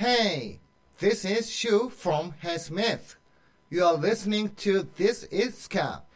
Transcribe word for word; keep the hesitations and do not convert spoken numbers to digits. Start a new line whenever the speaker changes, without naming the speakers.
Hey, this is Shu from Hey Smith. You are listening to This Is Ska.